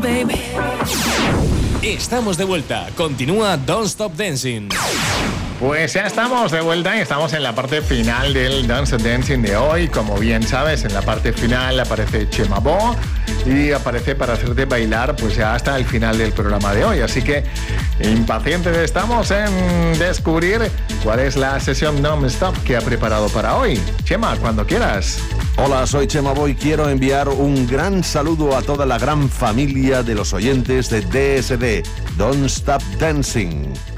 Estamos de vuelta. Continúa Don't Stop Dancing. Pues ya estamos de vuelta y estamos en la parte final del Dance Dancing de hoy. Como bien sabes, en la parte final aparece Chema Bo y aparece para hacerte bailar pues ya hasta el final del programa de hoy. Así que impacientes estamos en descubrir cuál es la sesión non-stop que ha preparado para hoy. Chema, cuando quieras. Hola, soy Chema Boy. Quiero enviar un gran saludo a toda la gran familia de los oyentes de DSD, Don't Stop Dancing.